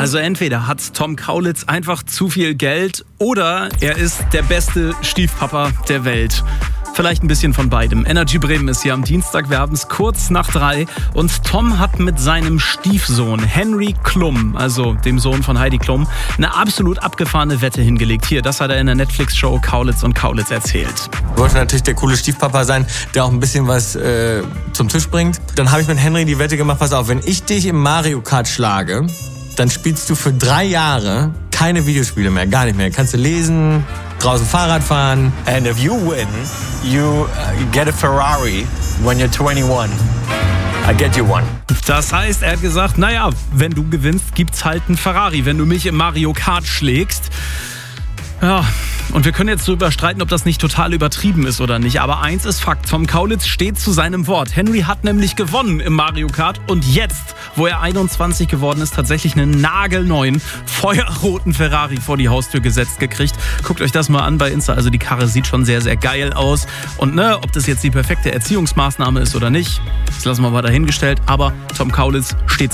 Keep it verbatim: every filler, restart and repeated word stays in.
Also entweder hat Tom Kaulitz einfach zu viel Geld oder er ist der beste Stiefpapa der Welt. Vielleicht ein bisschen von beidem. Energy Bremen ist hier am Dienstag. Wir haben es kurz nach drei. Und Tom hat mit seinem Stiefsohn Henry Klum, also dem Sohn von Heidi Klum, eine absolut abgefahrene Wette hingelegt. Hier, das hat er in der Netflix-Show Kaulitz und Kaulitz erzählt. Ich wollte natürlich der coole Stiefpapa sein, der auch ein bisschen was äh, zum Tisch bringt. Dann habe ich mit Henry die Wette gemacht, pass auf, wenn ich dich im Mario Kart schlage, dann spielst du für drei Jahre keine Videospiele mehr, gar nicht mehr. Kannst du lesen, draußen Fahrrad fahren. And if you win, you get a Ferrari when you're twenty-one. I get you one. Das heißt, er hat gesagt, naja, wenn du gewinnst, gibt's halt einen Ferrari, wenn du mich im Mario Kart schlägst. Ja, und wir können jetzt darüber streiten, ob das nicht total übertrieben ist oder nicht. Aber eins ist Fakt, Tom Kaulitz steht zu seinem Wort. Henry hat nämlich gewonnen im Mario Kart und jetzt, wo er einundzwanzig geworden ist, tatsächlich einen nagelneuen, feuerroten Ferrari vor die Haustür gesetzt gekriegt. Guckt euch das mal an bei Insta. Also die Karre sieht schon sehr, sehr geil aus. Und ne, ob das jetzt die perfekte Erziehungsmaßnahme ist oder nicht, das lassen wir mal dahingestellt. Aber Tom Kaulitz steht zu